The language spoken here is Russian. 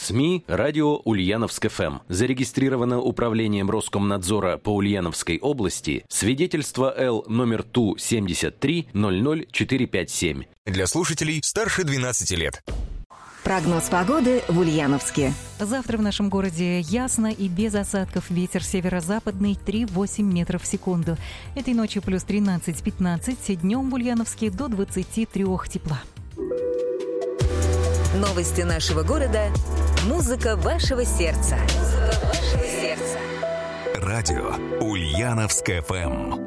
СМИ «Радио Ульяновск-ФМ». Зарегистрировано Управлением Роскомнадзора по Ульяновской области свидетельство Л номер ТУ-73 00457. Для слушателей старше 12 лет. Прогноз погоды в Ульяновске. Завтра в нашем городе ясно и без осадков. Ветер северо-западный 3,8 метров в секунду. Этой ночью плюс 13-15, днем в Ульяновске до 23 тепла. Новости нашего города. Музыка вашего сердца. Радио Ульяновск-ФМ.